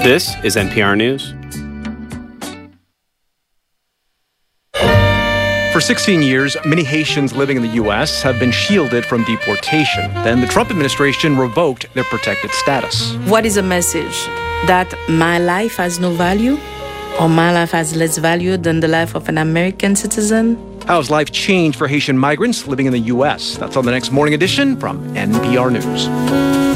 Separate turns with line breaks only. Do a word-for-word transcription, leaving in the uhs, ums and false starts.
This is N P R News.
For sixteen years, many Haitians living in the U S have been shielded from deportation. Then the Trump administration revoked their protected status.
What is a message? That my life has no value? Or my life has less value than the life of an American citizen?
How has life changed for Haitian migrants living in the U S? That's on the next Morning Edition from N P R News.